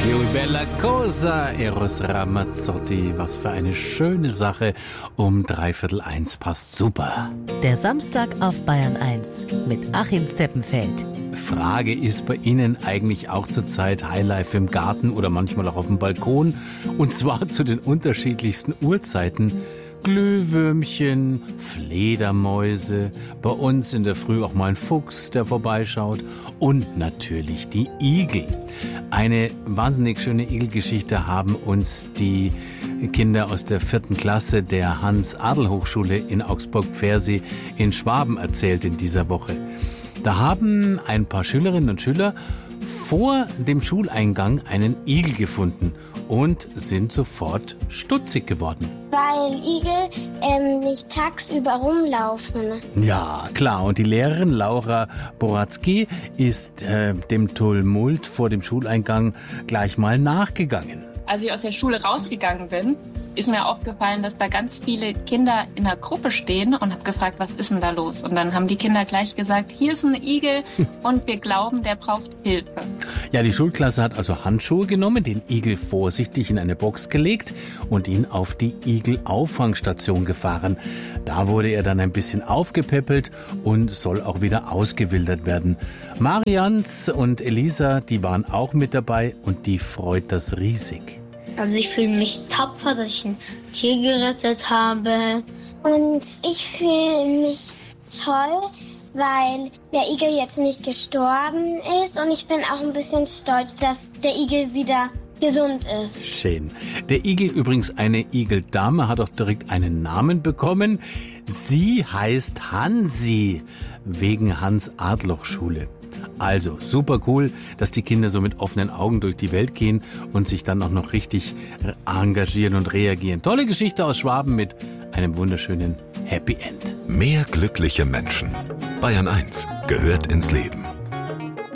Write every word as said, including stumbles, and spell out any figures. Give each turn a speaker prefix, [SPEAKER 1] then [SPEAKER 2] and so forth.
[SPEAKER 1] E bella cosa, Eros Ramazzotti. Was für eine schöne Sache. Um dreiviertel eins passt super.
[SPEAKER 2] Der Samstag auf Bayern eins mit Achim Zeppenfeld.
[SPEAKER 1] Frage, ist bei Ihnen eigentlich auch zurzeit Highlife im Garten oder manchmal auch auf dem Balkon? Und zwar zu den unterschiedlichsten Uhrzeiten. Glühwürmchen, Fledermäuse, bei uns in der Früh auch mal ein Fuchs, der vorbeischaut und natürlich die Igel. Eine wahnsinnig schöne Igelgeschichte haben uns die Kinder aus der vierten Klasse der Hans-Adler-Hochschule in Augsburg-Pfersee in Schwaben erzählt in dieser Woche. Da haben ein paar Schülerinnen und Schüler vor dem Schuleingang einen Igel gefunden und sind sofort stutzig geworden.
[SPEAKER 3] Weil Igel ähm, nicht tagsüber rumlaufen.
[SPEAKER 1] Ja, klar. Und die Lehrerin Laura Boratzky ist äh, dem Tumult vor dem Schuleingang gleich mal nachgegangen.
[SPEAKER 4] Als ich aus der Schule rausgegangen bin, ist mir aufgefallen, dass da ganz viele Kinder in einer Gruppe stehen und habe gefragt, was ist denn da los? Und dann haben die Kinder gleich gesagt, hier ist ein Igel und wir glauben, der braucht Hilfe.
[SPEAKER 1] Ja, die Schulklasse hat also Handschuhe genommen, den Igel vorsichtig in eine Box gelegt und ihn auf die Igel-Auffangstation gefahren. Da wurde er dann ein bisschen aufgepäppelt und soll auch wieder ausgewildert werden. Marians und Elisa, die waren auch mit dabei und die freut das riesig.
[SPEAKER 5] Also ich fühle mich tapfer, dass ich ein Tier gerettet habe.
[SPEAKER 3] Und ich fühle mich toll, weil der Igel jetzt nicht gestorben ist. Und ich bin auch ein bisschen stolz, dass der Igel wieder gesund ist.
[SPEAKER 1] Schön. Der Igel, übrigens eine Igeldame, hat auch direkt einen Namen bekommen. Sie heißt Hansi, wegen Hans-Adler-Schule. Also super cool, dass die Kinder so mit offenen Augen durch die Welt gehen und sich dann auch noch richtig engagieren und reagieren. Tolle Geschichte aus Schwaben mit einem wunderschönen Happy End.
[SPEAKER 6] Mehr glückliche Menschen. Bayern eins gehört ins Leben.